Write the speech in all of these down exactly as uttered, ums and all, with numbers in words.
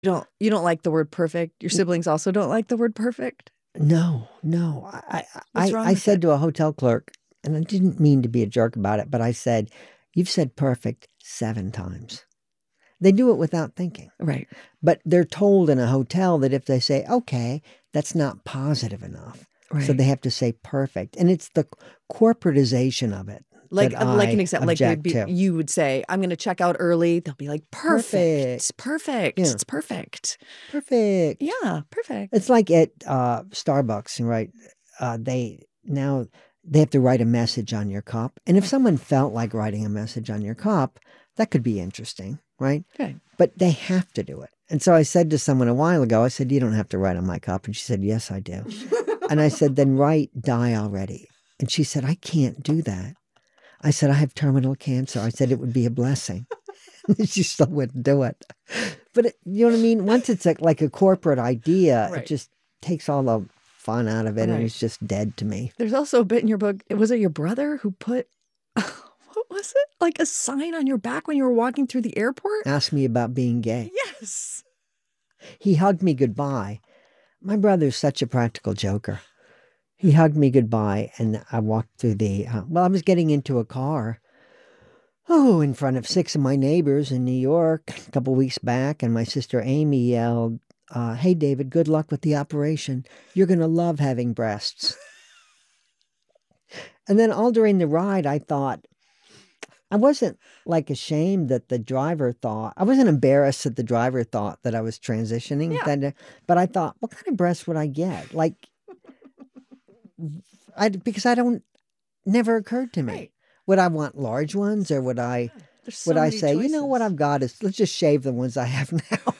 You don't, you don't like the word perfect? Your siblings also don't like the word perfect? No, no. I, What's I, wrong I with said it? to a hotel clerk, and I didn't mean to be a jerk about it, but I said, you've said perfect seven times. They do it without thinking. Right. But they're told in a hotel that if they say, okay, that's not positive enough. Right. So they have to say perfect. And it's the corporatization of it. Like, that like I an example, like they'd object be, to. you would say, I'm going to check out early. They'll be like, perfect, Perfect. perfect, Yeah. it's perfect. Perfect. Yeah, perfect. It's like at uh, Starbucks, right? Uh, they now they have to write a message on your cup. And if someone felt like writing a message on your cup, that could be interesting, right? Okay. But they have to do it. And so I said to someone a while ago, I said, you don't have to write on my cup. And she said, yes, I do. And I said, then write die already. And she said, I can't do that. I said, I have terminal cancer. I said, it would be a blessing. She still wouldn't do it. But it, you know what I mean? Once it's a, like a corporate idea, Right. it just takes all the fun out of it, and Right. it's just dead to me. There's also a bit in your book. Was it your brother who put, what was it? Like a sign on your back when you were walking through the airport? Ask me about being gay. Yes. He hugged me goodbye. My brother's such a practical joker. He hugged me goodbye, and I walked through the, uh, well, I was getting into a car, oh, in front of six of my neighbors in New York a couple weeks back, and my sister Amy yelled, uh, hey, David, good luck with the operation. You're going to love having breasts. And then all during the ride, I thought, I wasn't like ashamed that the driver thought, I wasn't embarrassed that the driver thought that I was transitioning. Yeah. That, but I thought, what kind of breasts would I get? Like, I, because I don't, never occurred to me. Right. Would I want large ones, or would I, There's so would I many say, you know what choices. I've got is, let's just shave the ones I have now.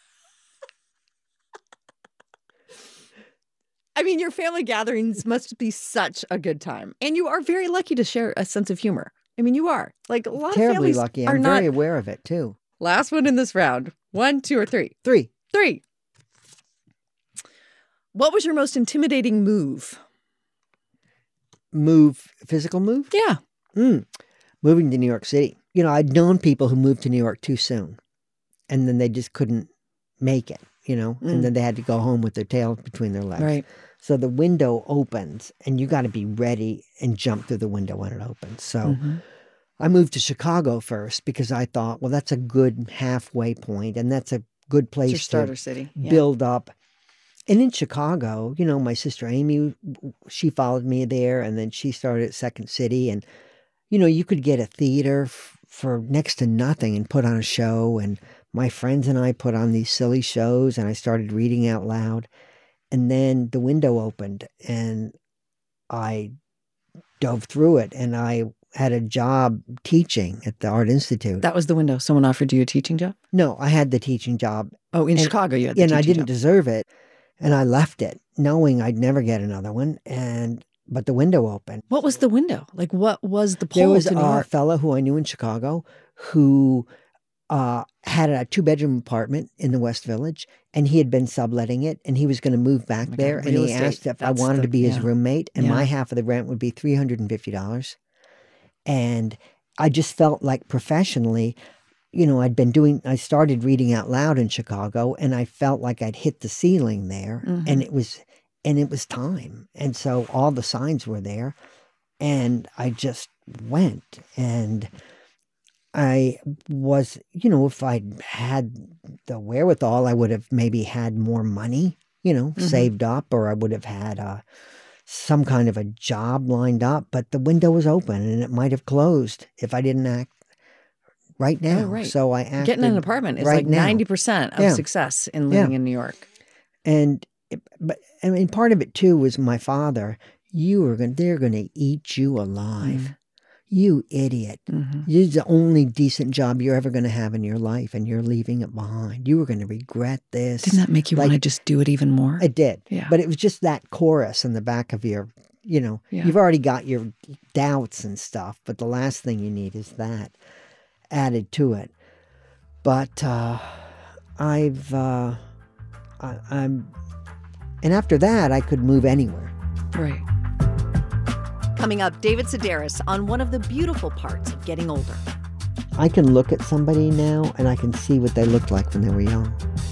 I mean, your family gatherings must be such a good time. And you are very lucky to share a sense of humor. I mean, you are. Like a lot Terribly of families lucky. are I'm not. very aware of it too. Last one in this round. One, two, or three? Three. Three. What was your most intimidating move? Move, physical move? Yeah. Mm. Moving to New York City. You know, I'd known people who moved to New York too soon, and then they just couldn't make it, you know, Mm. and then they had to go home with their tail between their legs. Right. So the window opens, and you got to be ready and jump through the window when it opens. So Mm-hmm. I moved to Chicago first because I thought, well, that's a good halfway point, and that's a good It's your place starter to city. Yeah. build up. And in Chicago, you know, my sister Amy, she followed me there, and then she started at Second City. And, you know, you could get a theater f- for next to nothing and put on a show. And my friends and I put on these silly shows, and I started reading out loud. And then the window opened, and I dove through it, and I had a job teaching at the Art Institute. That was the window. Someone offered you a teaching job? No, I had the teaching job. Oh, in And- Chicago you had the And teaching I didn't job. deserve it. And I left it knowing I'd never get another one. And but the window opened. What was the window? Like, what was the There pull was to New a York? fellow who I knew in Chicago who uh, had a two-bedroom apartment in the West Village, and he had been subletting it, and he was going to move back Oh my God, there. And real he estate. asked if I That's wanted the- to be his yeah. roommate, and my Yeah. half of the rent would be three hundred fifty dollars. And I just felt like professionally, you know, I'd been doing, I started reading out loud in Chicago, and I felt like I'd hit the ceiling there, Mhm. and it was, and it was time. And so all the signs were there, and I just went. And I was, you know, if I'd had the wherewithal, I would have maybe had more money, you know, Mhm. saved up, or I would have had a, some kind of a job lined up, but the window was open, and it might have closed if I didn't act right now. Oh, right. So I acted Getting an apartment is right like now. ninety percent of Yeah. success in living Yeah. in New York. And, it- but I mean, part of it too was my father. You are going, they're going to eat you alive. You idiot. Mhm. This is the only decent job you're ever going to have in your life, and you're leaving it behind. You are going to regret this. Didn't that make you Like- want to just do it even more? It did. Yeah. But it was just that chorus in the back of your, you know, Yeah. you've already got your doubts and stuff, but the last thing you need is that added to it. But uh, I've, uh, I, I'm, and after that, I could move anywhere. Right. Coming up, David Sedaris on one of the beautiful parts of getting older. I can look at somebody now, and I can see what they looked like when they were young.